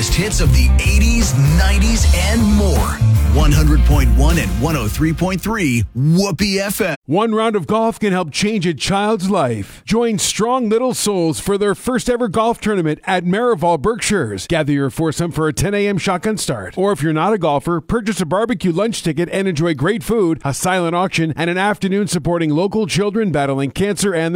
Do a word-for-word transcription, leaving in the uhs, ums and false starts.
greatest hits of the eighties, nineties, and more. one hundred point one and one oh three point three Whoopee F M. One round of golf can help change a child's life. Join Strong Little Souls for their first ever golf tournament at Marival Berkshires. Gather your foursome for a ten a.m. shotgun start. Or if you're not a golfer, purchase a barbecue lunch ticket and enjoy great food, a silent auction, and an afternoon supporting local children battling cancer and